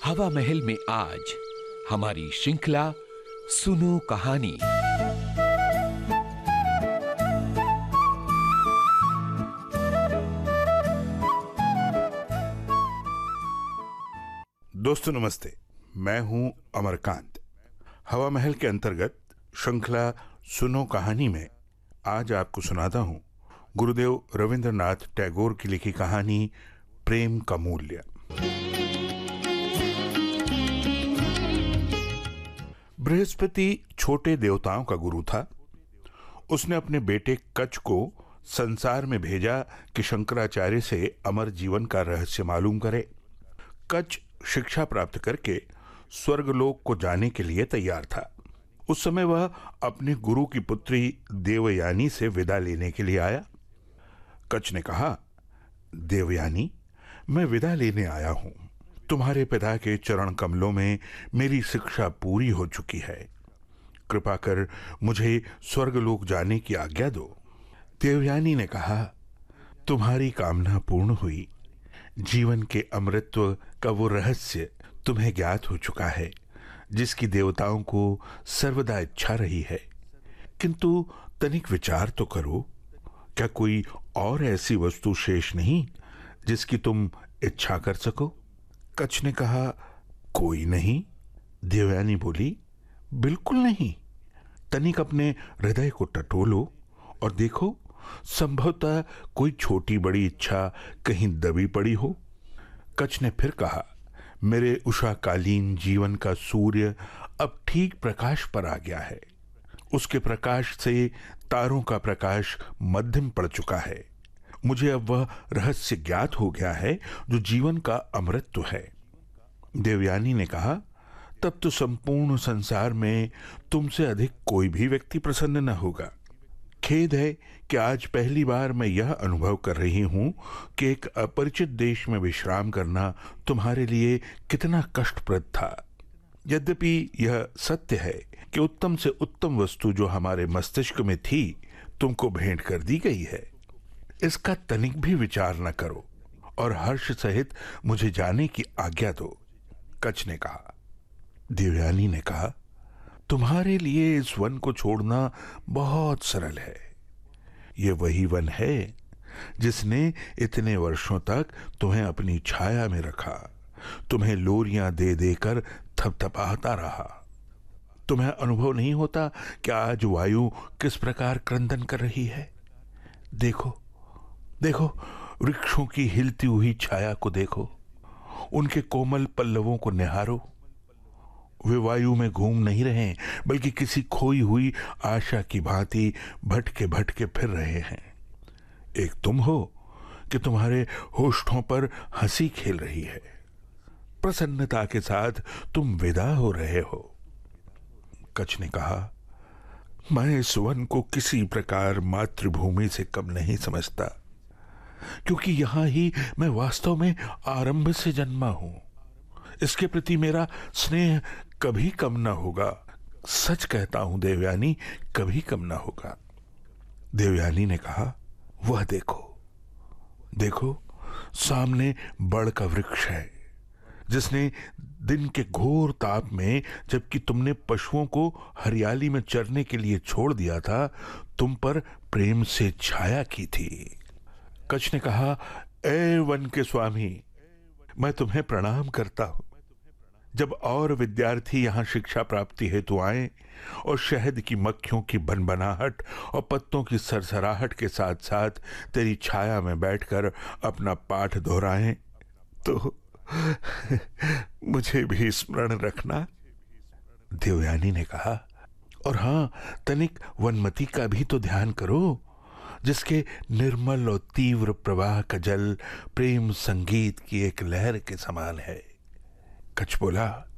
हवा महल में आज हमारी श्रृंखला सुनो कहानी। दोस्तों नमस्ते, मैं हूं अमरकांत। हवा महल के अंतर्गत श्रृंखला सुनो कहानी में आज आपको सुनाता हूं गुरुदेव रविंद्रनाथ टैगोर की लिखी कहानी प्रेम का मूल्य। बृहस्पति छोटे देवताओं का गुरु था। उसने अपने बेटे कच को संसार में भेजा कि शंकराचार्य से अमर जीवन का रहस्य मालूम करे। कच शिक्षा प्राप्त करके स्वर्गलोक को जाने के लिए तैयार था। उस समय वह अपने गुरु की पुत्री देवयानी से विदा लेने के लिए आया। कच ने कहा, देवयानी, मैं विदा लेने आया हूं। तुम्हारे पिता के चरण कमलों में मेरी शिक्षा पूरी हो चुकी है। कृपा कर मुझे स्वर्गलोक जाने की आज्ञा दो। देवयानी ने कहा, तुम्हारी कामना पूर्ण हुई। जीवन के अमृतत्व का वो रहस्य तुम्हें ज्ञात हो चुका है जिसकी देवताओं को सर्वदा इच्छा रही है। किंतु तनिक विचार तो करो, क्या कोई और ऐसी वस्तु शेष नहीं जिसकी तुम इच्छा कर सको? कच ने कहा, कोई नहीं। देवयानी बोली, बिल्कुल नहीं। तनिक अपने हृदय को टटोलो और देखो, संभवतः कोई छोटी बड़ी इच्छा कहीं दबी पड़ी हो। कच ने फिर कहा, मेरे उषाकालीन जीवन का सूर्य अब ठीक प्रकाश पर आ गया है। उसके प्रकाश से तारों का प्रकाश मध्यम पड़ चुका है। मुझे अब वह रहस्य ज्ञात हो गया है जो जीवन का अमृतत्व है। देवयानी ने कहा, तब तो संपूर्ण संसार में तुमसे अधिक कोई भी व्यक्ति प्रसन्न न होगा। खेद है कि आज पहली बार मैं यह अनुभव कर रही हूं कि एक अपरिचित देश में विश्राम करना तुम्हारे लिए कितना कष्टप्रद था। यद्यपि यह सत्य है कि उत्तम से उत्तम वस्तु जो हमारे मस्तिष्क में थी तुमको भेंट कर दी गई है। इसका तनिक भी विचार न करो और हर्ष सहित मुझे जाने की आज्ञा दो। कच ने कहा। देवयानी ने कहा, तुम्हारे लिए इस वन को छोड़ना बहुत सरल है। यह वही वन है जिसने इतने वर्षों तक तुम्हें अपनी छाया में रखा, तुम्हें लोरियां दे देकर थपथपाता रहा। तुम्हें अनुभव नहीं होता कि आज वायु किस प्रकार क्रंदन कर रही है? देखो देखो, वृक्षों की हिलती हुई छाया को देखो, उनके कोमल पल्लवों को निहारो। वे वायु में घूम नहीं रहे बल्कि किसी खोई हुई आशा की भांति भटके भटके फिर रहे हैं। एक तुम हो कि तुम्हारे होठों पर हंसी खेल रही है। प्रसन्नता के साथ तुम विदा हो रहे हो। कच ने कहा, मैं इस वन को किसी प्रकार मातृभूमि से कम नहीं समझता, क्योंकि यहां ही मैं वास्तव में आरंभ से जन्मा हूं। इसके प्रति मेरा स्नेह कभी कम ना होगा। सच कहता हूं देवयानी, कभी कम ना होगा। देवयानी ने कहा, वह देखो देखो, सामने बड़ का वृक्ष है जिसने दिन के घोर ताप में, जबकि तुमने पशुओं को हरियाली में चरने के लिए छोड़ दिया था, तुम पर प्रेम से छाया की थी। कच ने कहा, ए वन के स्वामी, मैं तुम्हें प्रणाम करता हूं। जब और विद्यार्थी यहां शिक्षा प्राप्ति हेतु आए और शहद की मक्खियों की भनभनाहट और पत्तों की सरसराहट के साथ साथ तेरी छाया में बैठकर अपना पाठ दोहराएं, तो मुझे भी स्मरण रखना। देवयानी ने कहा, और हां, तनिक वनमती का भी तो ध्यान करो, जिसके निर्मल और तीव्र प्रवाह का जल प्रेम संगीत की एक लहर के समान है। कच बोला,